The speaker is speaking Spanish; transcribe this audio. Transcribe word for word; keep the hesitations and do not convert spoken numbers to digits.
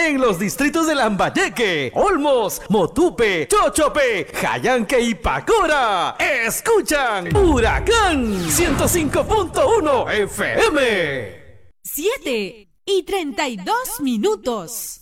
en los distritos de Lambayeque, Olmos, Motupe, Chochope, Jayanque y Pacora. Escuchan Huracán ciento cinco punto uno F M. siete y treinta y dos minutos.